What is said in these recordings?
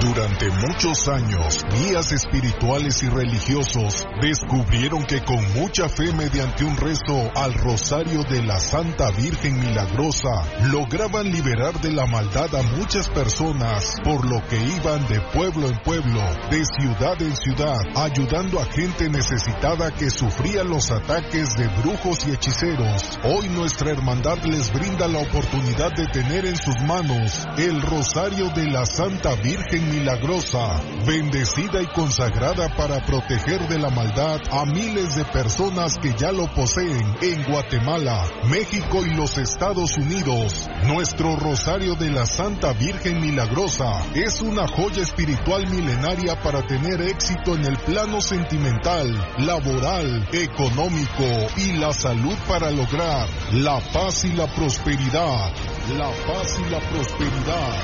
Durante muchos años, guías espirituales y religiosos descubrieron que con mucha fe mediante un rezo al Rosario de la Santa Virgen Milagrosa, lograban liberar de la maldad a muchas personas, por lo que iban de pueblo en pueblo, de ciudad en ciudad, ayudando a gente necesitada que sufría los ataques de brujos y hechiceros. Hoy nuestra hermandad les brinda la oportunidad de tener en sus manos el Rosario de la Santa Virgen Milagrosa, bendecida y consagrada para proteger de la maldad a miles de personas que ya lo poseen en Guatemala, México y los Estados Unidos. Nuestro Rosario de la Santa Virgen Milagrosa es una joya espiritual milenaria para tener éxito en el plano sentimental, laboral, económico y la salud, para lograr la paz y la prosperidad. La paz y la prosperidad.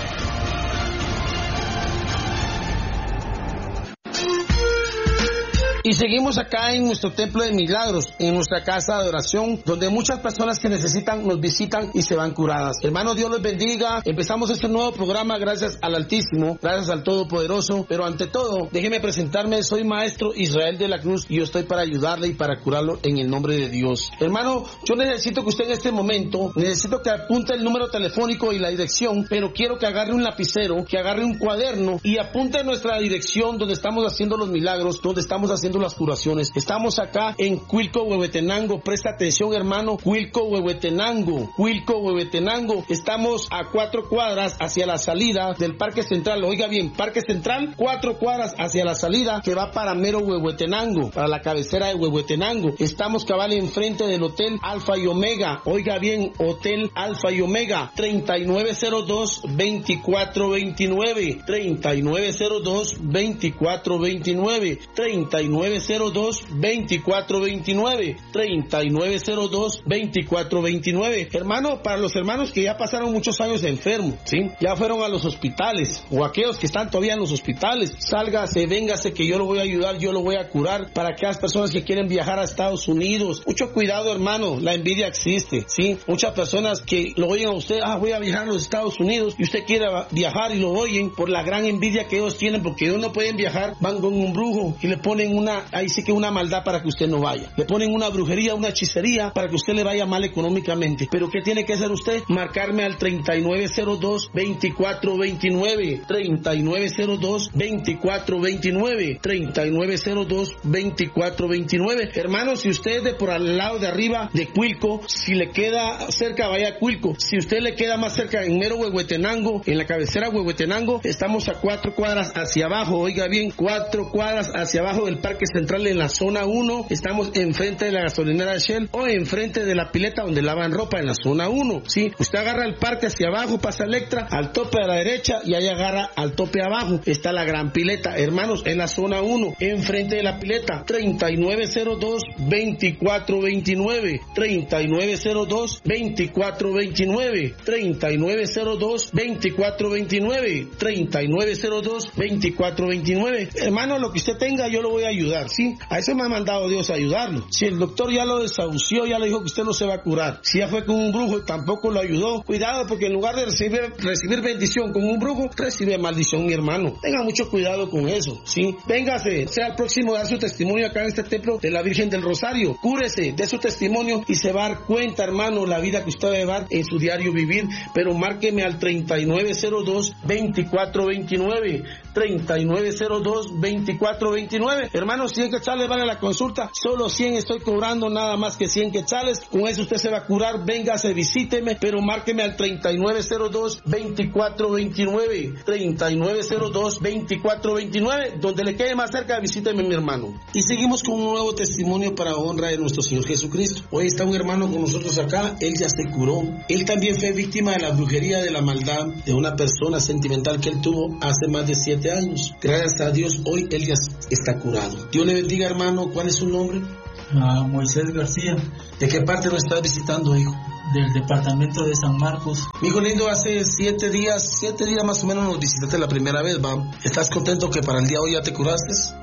Y seguimos acá en nuestro Templo de Milagros, en nuestra casa de adoración, donde muchas personas que necesitan nos visitan y se van curadas. Hermanos, Dios los bendiga. Empezamos este nuevo programa gracias al Altísimo, gracias al Todopoderoso, pero ante todo, déjeme presentarme, soy Maestro Israel de la Cruz y yo estoy para ayudarle y para curarlo en el nombre de Dios. Hermano, yo necesito que usted en este momento, necesito que apunte el número telefónico y la dirección, pero quiero que agarre un lapicero, que agarre un cuaderno y apunte nuestra dirección donde estamos haciendo los milagros, donde estamos haciendo las curaciones. Estamos acá en Cuilco, Huehuetenango. Presta atención, hermano. Cuilco, Huehuetenango. Cuilco, Huehuetenango. Estamos a 4 cuadras hacia la salida del Parque Central. Oiga bien, Parque Central, 4 cuadras hacia la salida que va para mero Huehuetenango, para la cabecera de Huehuetenango. Estamos cabal enfrente del Hotel Alfa y Omega. Oiga bien, Hotel Alfa y Omega. 3902-2429. 3902-2429. 3902-2429. 3902-2429. Hermano, para los hermanos que ya pasaron muchos años enfermos, ¿sí? Ya fueron a los hospitales, o aquellos que están todavía en los hospitales, sálgase, véngase, que yo lo voy a ayudar, yo lo voy a curar. Para aquellas personas que quieren viajar a Estados Unidos, mucho cuidado, hermano, la envidia existe, ¿sí? Muchas personas que lo oyen a usted, voy a viajar a los Estados Unidos, y usted quiere viajar y lo oyen por la gran envidia que ellos tienen, porque ellos no pueden viajar, van con un brujo y le ponen ahí sí que una maldad para que usted no vaya. Le ponen una brujería, una hechicería para que usted le vaya mal económicamente. Pero ¿qué tiene que hacer usted? Marcarme al 3902-2429. 3902-2429. 3902-2429. Hermano, si usted es de por al lado de arriba de Cuilco, si le queda cerca, vaya a Cuilco. Si usted le queda más cerca en mero Huehuetenango, en la cabecera Huehuetenango, estamos a 4 cuadras hacia abajo. Oiga bien, 4 cuadras hacia abajo del Parque Central en la zona 1, estamos enfrente de la gasolinera Shell o enfrente de la pileta donde lavan ropa en la zona 1, ¿sí? Usted agarra el parque hacia abajo, pasa Electra, al tope a la derecha y ahí agarra al tope abajo, está la gran pileta, hermanos, en la zona 1, enfrente de la pileta. 3902-2429, 3902-2429, 3902-2429, 3902-2429. Hermano, lo que usted tenga yo lo voy a ayudar, ¿sí? A eso me ha mandado Dios a ayudarlo. Si el doctor ya lo desahució, ya le dijo que usted no se va a curar. Si ya fue con un brujo y tampoco lo ayudó, cuidado, porque en lugar de recibir bendición con un brujo, recibe maldición, mi hermano. Tenga mucho cuidado con eso, ¿sí? Véngase, sea el próximo a dar su testimonio acá en este templo de la Virgen del Rosario. Cúrese, dé su testimonio y se va a dar cuenta, hermano, la vida que usted va a llevar en su diario vivir. Pero márqueme al 3902-2429. 3902-2429. Hermanos, 100 quetzales vale la consulta, solo 100 estoy cobrando, nada más que 100 quetzales, con eso usted se va a curar. Véngase, visíteme, pero márqueme al 3902-2429. 3902-2429, donde le quede más cerca, visíteme, mi hermano. Y seguimos con un nuevo testimonio para honra de nuestro Señor Jesucristo. Hoy está un hermano con nosotros acá, él ya se curó, él también fue víctima de la brujería, de la maldad de una persona sentimental que él tuvo hace más de 7 años. Gracias a Dios, hoy él ya está curado. Dios le bendiga, hermano. ¿Cuál es su nombre? Moisés García. ¿De qué parte nos estás visitando, hijo? Del departamento de San Marcos. Mi hijo lindo, hace 7 días más o menos nos visitaste la primera vez, ¿va? ¿Estás contento que para el día de hoy ya te curaste?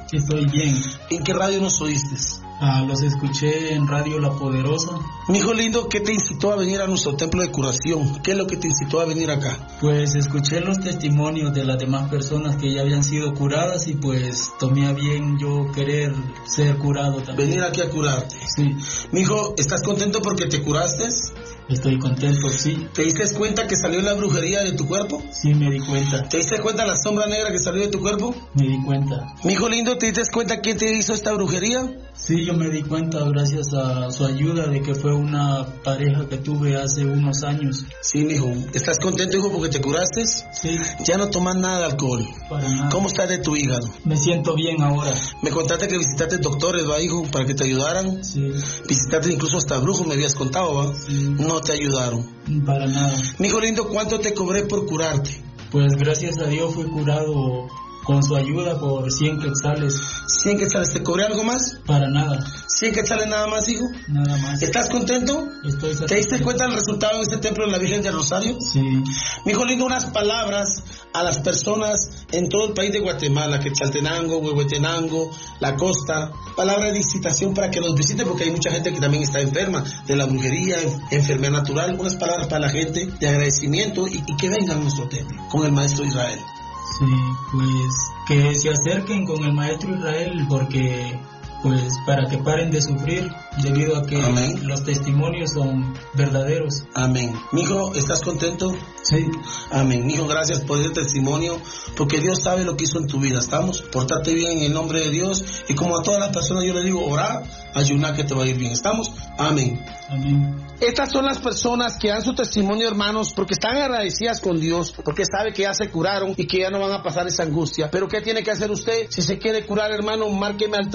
Sí, estoy bien. ¿En qué radio nos oíste? Los escuché en Radio La Poderosa. Mi hijo lindo, ¿qué te incitó a venir a nuestro templo de curación? ¿Qué es lo que te incitó a venir acá? Pues escuché los testimonios de las demás personas que ya habían sido curadas y pues tomé a bien yo querer ser curado también. Venir aquí a curarte. Sí. Mi hijo, ¿estás contento porque te curaste? Estoy contento, sí. ¿Te diste cuenta que salió la brujería de tu cuerpo? Sí, me di cuenta. ¿Te diste cuenta la sombra negra que salió de tu cuerpo? Me di cuenta. Mi hijo lindo, ¿te diste cuenta quién te hizo esta brujería? Sí, yo me di cuenta gracias a su ayuda de que fue una pareja que tuve hace unos años. Sí, mi hijo. ¿Estás contento, hijo, porque te curaste? Sí. Ya no tomas nada de alcohol. Para nada. ¿Cómo estás de tu hígado? Me siento bien ahora. Me contaste que visitaste doctores, ¿va, hijo? Para que te ayudaran. Sí. Visitaste incluso hasta brujos, me habías contado, ¿va? Sí. No te ayudaron. Para nada. Mi hijo lindo, ¿cuánto te cobré por curarte? Pues gracias a Dios fui curado con su ayuda por 100 quetzales. 100 quetzales, ¿te cobré algo más? Para nada. 100 quetzales nada más, hijo. Nada más. ¿Estás contento? Estoy satisfecho. ¿Te diste cuenta del resultado en este templo de la Virgen del Rosario? Sí. Mi hijo lindo, unas palabras a las personas en todo el país de Guatemala, Quetzaltenango, Huehuetenango, la costa, palabras de incitación para que nos visiten, porque hay mucha gente que también está enferma de la brujería, enfermedad natural, unas palabras para la gente de agradecimiento y que vengan a nuestro templo con el Maestro Israel. Sí, pues que se acerquen con el Maestro Israel porque pues para que paren de sufrir debido a que Amén. Los testimonios son verdaderos. Amén. Mijo, ¿estás contento? Sí. Amén. Mijo, gracias por ese testimonio, porque Dios sabe lo que hizo en tu vida. ¿Estamos? Portate bien en el nombre de Dios, y como a todas las personas yo les digo, orar, ayunar, que te va a ir bien. ¿Estamos? Amén. Amén. Estas son las personas que dan su testimonio, hermanos, porque están agradecidas con Dios, porque sabe que ya se curaron y que ya no van a pasar esa angustia. Pero ¿qué tiene que hacer usted? Si se quiere curar, hermano, márqueme al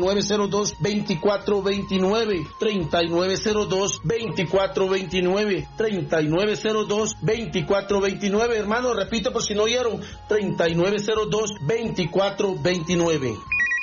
3902-2429, 3902-2429, 3902-2429, hermano, repito por si no oyeron, 3902-2429.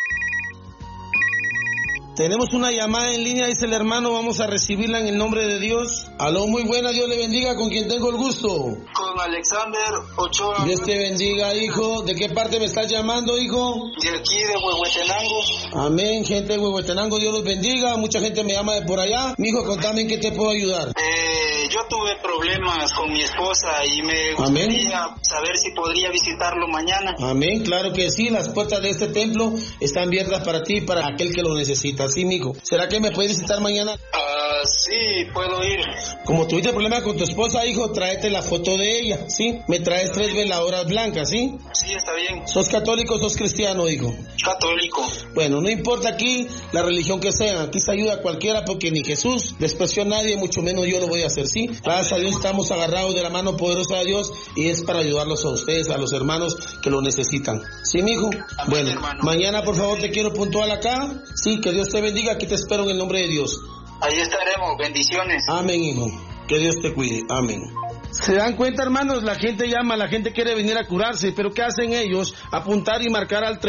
Tenemos una llamada en línea, dice el hermano, vamos a recibirla en el nombre de Dios. Aló, muy buena, Dios le bendiga, ¿con quién tengo el gusto? Con Alexander Ochoa. Dios te bendiga, hijo. ¿De qué parte me estás llamando, hijo? De aquí, de Huehuetenango. Amén, gente de Huehuetenango, Dios los bendiga. Mucha gente me llama de por allá. Mi hijo, contame en qué te puedo ayudar. Yo tuve problemas con mi esposa y me gustaría saber si podría visitarlo mañana. Amén, claro que sí, las puertas de este templo están abiertas para ti y para aquel que lo necesita. Sí, mijo. ¿Será que me puedes visitar mañana? Sí, puedo ir. Como tuviste problema con tu esposa, hijo, tráete la foto de ella, ¿sí? Me traes 3 veladoras blancas, ¿sí? Sí, está bien. ¿Sos católico o sos cristiano, hijo? Católico. Bueno, no importa aquí la religión que sea, aquí se ayuda a cualquiera porque ni Jesús despreció a nadie, mucho menos yo lo voy a hacer, ¿sí? Gracias a Dios estamos agarrados de la mano poderosa de Dios y es para ayudarlos a ustedes, a los hermanos que lo necesitan. ¿Sí, mijo? Bueno, hermano. Mañana por favor te quiero puntual acá, sí, que Dios te bendiga, aquí te espero en el nombre de Dios. Ahí estaremos, bendiciones. Amén, hijo. Que Dios te cuide. Amén. ¿Se dan cuenta, hermanos? La gente llama, la gente quiere venir a curarse, pero ¿qué hacen ellos? Apuntar y marcar al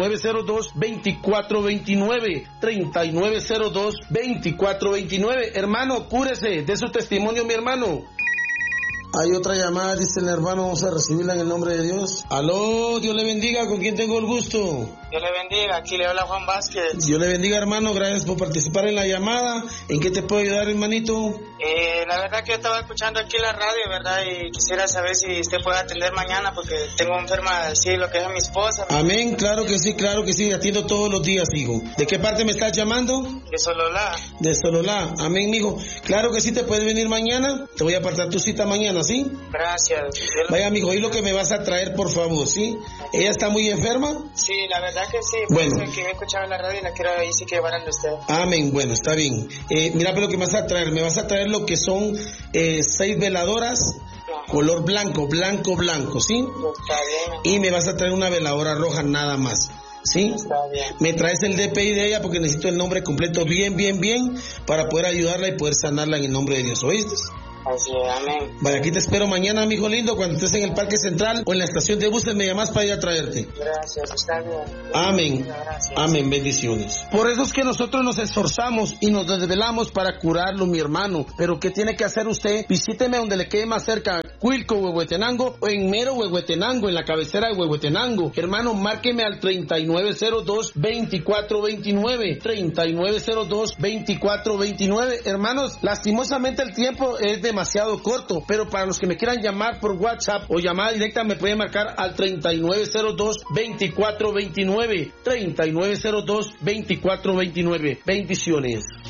3902-2429. 3902-2429. Hermano, cúrese, de su testimonio, mi hermano. Hay otra llamada, dice el hermano, vamos a recibirla en el nombre de Dios. Aló, Dios le bendiga, ¿con quién tengo el gusto? Dios le bendiga, aquí le habla Juan Vázquez. Dios le bendiga, hermano, gracias por participar en la llamada. ¿En qué te puedo ayudar, hermanito? La verdad que yo estaba escuchando aquí la radio, ¿verdad? Y quisiera saber si usted puede atender mañana porque tengo enferma, sí, lo que es a mi esposa. Amén, claro que sí, atiendo todos los días, hijo. ¿De qué parte me estás llamando? De Sololá. De Sololá, amén, mijo. Claro que sí, te puedes venir mañana, te voy a apartar tu cita mañana, ¿sí? Gracias. Vaya, mijo, ¿y lo que me vas a traer, por favor, sí? ¿Ella está muy enferma? Sí, la verdad que sí, bueno. Por eso que me escuchaba en la radio y la quiero ahí sí que llevar a usted. Amén, bueno, está bien. Mira, pero lo que me vas a traer lo que son 6 veladoras, color blanco, ¿sí? Está bien. Y me vas a traer una veladora roja nada más. ¿Sí? Está bien. Me traes el DPI de ella porque necesito el nombre completo bien, para poder ayudarla y poder sanarla en el nombre de Dios, ¿oíste? Así es, amén. Vaya, aquí te espero mañana, mijo lindo, cuando estés en el Parque Central o en la estación de buses, me llamas para ir a traerte. Gracias, está bien. Amén. Gracias. Amén, bendiciones. Por eso es que nosotros nos esforzamos y nos desvelamos para curarlo, mi hermano. Pero ¿qué tiene que hacer usted? Visíteme donde le quede más cerca, Cuilco, Huehuetenango, o en mero Huehuetenango, en la cabecera de Huehuetenango. Hermano, márqueme al 3902-2429. 3902-2429. Hermanos, lastimosamente el tiempo es demasiado corto, pero para los que me quieran llamar por WhatsApp o llamada directa me pueden marcar al 3902-2429. 3902-2429. Bendiciones.